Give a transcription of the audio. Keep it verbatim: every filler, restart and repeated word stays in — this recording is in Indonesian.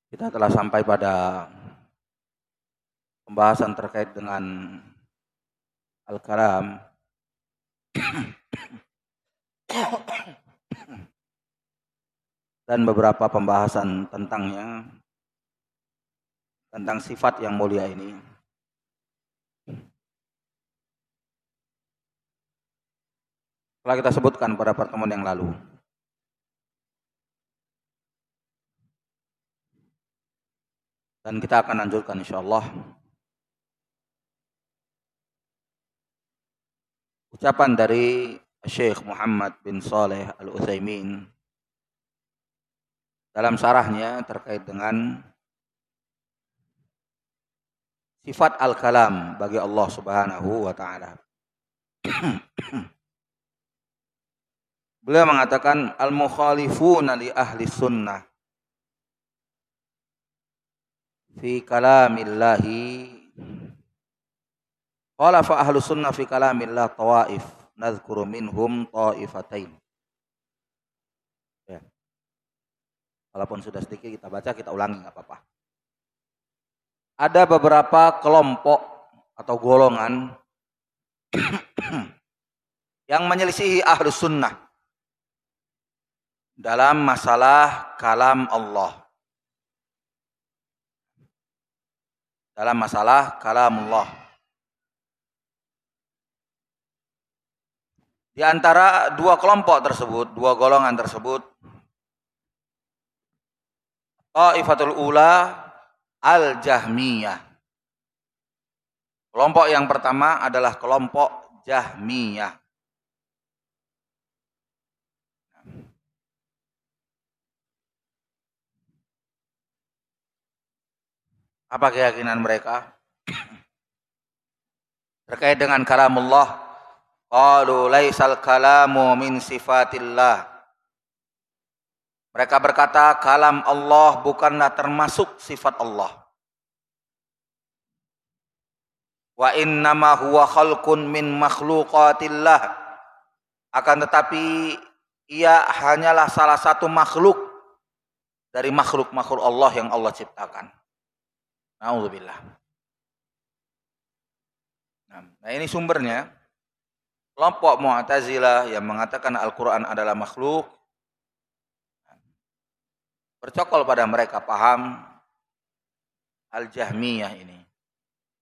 Kita telah sampai pada pembahasan terkait dengan al-kalam dan beberapa pembahasan tentangnya, tentang sifat yang mulia ini. Telah kita sebutkan pada pertemuan yang lalu. Dan kita akan lanjutkan insyaallah. Ucapan dari Syekh Muhammad bin Shalih Al-Utsaimin dalam syarahnya terkait dengan sifat al-kalam bagi Allah Subhanahu wa taala. Beliau mengatakan al-mukhalifuna li ahli sunnah fi kalamillahi. Qala fa ahlu sunnah fi kalamillah tawaif nadhkuru minhum taifatain. Ya. Walaupun sudah sedikit kita baca, kita ulangi enggak apa-apa. Ada beberapa kelompok atau golongan yang menyelisihi ahlu sunnah dalam masalah kalam Allah. Dalam masalah kalam Allah. Di antara dua kelompok tersebut, dua golongan tersebut, Taifatul Ula Al-Jahmiyah. Kelompok yang pertama adalah kelompok Jahmiyah. Apa keyakinan mereka terkait dengan kalamullah? Qalu laisal kalamu min sifatillah. Mereka berkata kalam Allah bukanlah termasuk sifat Allah. Wa innama huwa khalqun min makhluqatillah. Akan tetapi ia hanyalah salah satu makhluk dari makhluk-makhluk Allah yang Allah ciptakan. Na'udzubillah. Nah, ini sumbernya. Kelompok Mu'tazilah yang mengatakan Al-Quran adalah makhluk, bercokol pada mereka paham Al-Jahmiyah ini.